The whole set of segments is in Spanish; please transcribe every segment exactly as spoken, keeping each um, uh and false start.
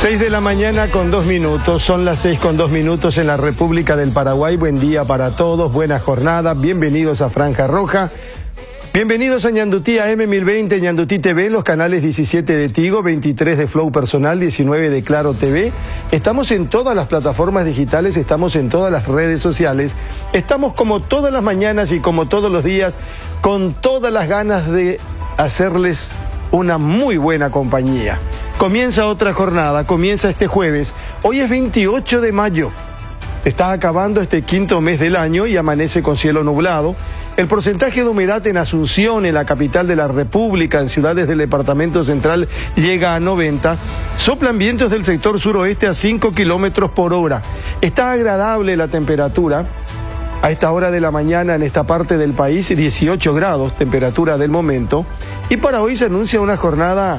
seis de la mañana con dos minutos, son las seis con dos minutos en la República del Paraguay. Buen día para todos, buena jornada, bienvenidos a Franja Roja. Bienvenidos a Ñandutí A M mil veinte, Ñandutí T V, los canales diecisiete de Tigo, veintitrés de Flow Personal, diecinueve de Claro T V. Estamos en todas las plataformas digitales, estamos en todas las redes sociales. Estamos como todas las mañanas y como todos los días, con todas las ganas de hacerles una muy buena compañía. Comienza otra jornada, comienza este jueves. Hoy es veintiocho de mayo. Está acabando este quinto mes del año y amanece con cielo nublado. El porcentaje de humedad en Asunción, en la capital de la República, en ciudades del departamento central, llega a noventa. Soplan vientos del sector suroeste a cinco kilómetros por hora. Está agradable la temperatura. A esta hora de la mañana en esta parte del país, dieciocho grados, temperatura del momento. Y para hoy se anuncia una jornada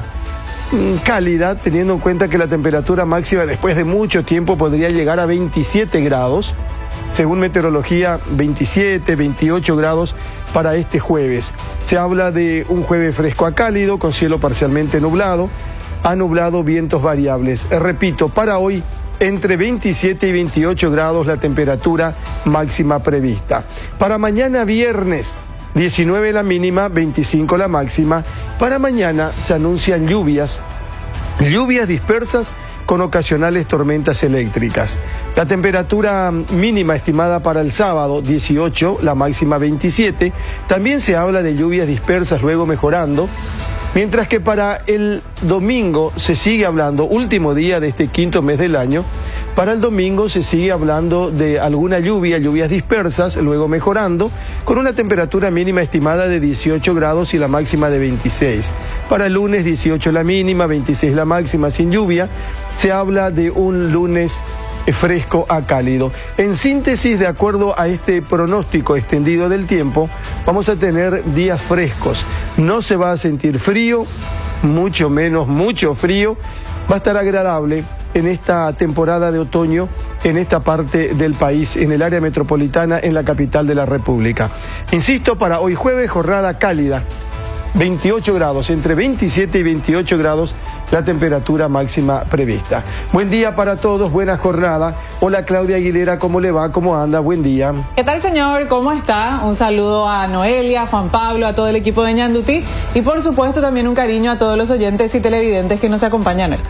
cálida, teniendo en cuenta que la temperatura máxima después de mucho tiempo podría llegar a veintisiete grados. Según meteorología, veintisiete, veintiocho grados para este jueves. Se habla de un jueves fresco a cálido, con cielo parcialmente nublado, a nublado, vientos variables. Repito, para hoy, entre veintisiete y veintiocho grados la temperatura máxima prevista. Para mañana viernes, diecinueve la mínima, veinticinco la máxima. Para mañana se anuncian lluvias, lluvias dispersas con ocasionales tormentas eléctricas. La temperatura mínima estimada para el sábado, dieciocho, la máxima veintisiete. También se habla de lluvias dispersas, luego mejorando. Mientras que para el domingo se sigue hablando, último día de este quinto mes del año, para el domingo se sigue hablando de alguna lluvia, lluvias dispersas, luego mejorando, con una temperatura mínima estimada de dieciocho grados y la máxima de veintiséis. Para el lunes, dieciocho la mínima, veintiséis la máxima, sin lluvia. Se habla de un lunes fresco a cálido. En síntesis, de acuerdo a este pronóstico extendido del tiempo, vamos a tener días frescos. No se va a sentir frío, mucho menos mucho frío. Va a estar agradable en esta temporada de otoño, en esta parte del país, en el área metropolitana, en la capital de la República. Insisto, para hoy jueves, jornada cálida, veintiocho grados, entre veintisiete y veintiocho grados la temperatura máxima prevista. Buen día para todos, buena jornada. Hola Claudia Aguilera, ¿cómo le va? ¿Cómo anda? Buen día. ¿Qué tal, señor? ¿Cómo está? Un saludo a Noelia, a Juan Pablo, a todo el equipo de Ñandutí y por supuesto también un cariño a todos los oyentes y televidentes que nos acompañan hoy.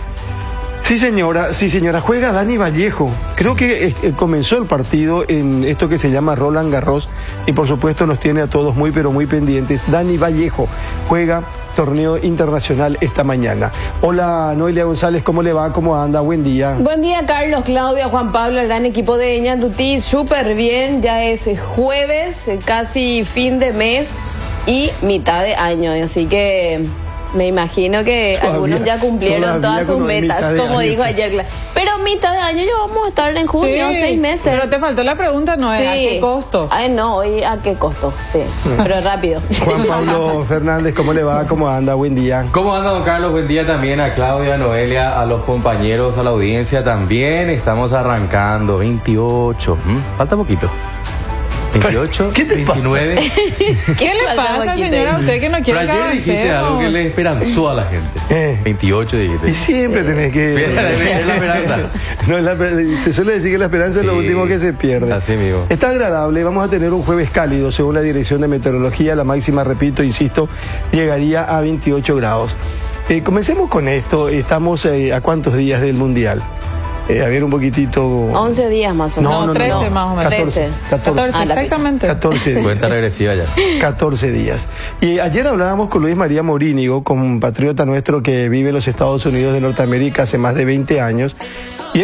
Sí señora, sí señora, juega Dani Vallejo. Creo que eh, comenzó el partido en esto que se llama Roland Garros y por supuesto nos tiene a todos muy pero muy pendientes. Dani Vallejo juega torneo internacional esta mañana. Hola Noelia González, ¿cómo le va? ¿Cómo anda? Buen día. Buen día Carlos, Claudia, Juan Pablo, el gran equipo de Ñandutí, súper bien, ya es jueves, casi fin de mes y mitad de año, así que me imagino que todavía, algunos ya cumplieron todas sus metas, como dijo ayer. Pero mitad de año ya vamos a estar en junio, sí, seis meses. Pero te faltó la pregunta, ¿no es? Sí. ¿A qué costo? Ay, no, hoy a qué costo, sí, sí. Pero rápido. Juan Pablo Fernández, ¿cómo le va? ¿Cómo anda? Buen día. ¿Cómo anda, don Carlos? Buen día también a Claudia, a Noelia, a los compañeros, a la audiencia también. Estamos arrancando, veintiocho. ¿Mm? Falta poquito. veintiocho, ¿Qué te veintinueve. Pasa? ¿Qué le pasa, señora, a usted que no quiere? Pero ayer dijiste algo que le esperanzó a la gente. Eh. veintiocho dijiste. Y siempre tenés que... Es la esperanza. No, la, se suele decir que la esperanza sí, es lo último que se pierde. Así mismo. Está agradable, vamos a tener un jueves cálido, según la Dirección de Meteorología. La máxima, repito, insisto, llegaría a veintiocho grados. Eh, comencemos con esto. Estamos eh, a cuántos días del Mundial. Eh, a ver un poquitito... once días más o menos. No, no, no trece no. más o menos. trece. catorce, catorce, exactamente. catorce días. Cuenta regresiva ya. catorce días. Y ayer hablábamos con Luis María Morínigo, compatriota nuestro que vive en los Estados Unidos de Norteamérica hace más de veinte años,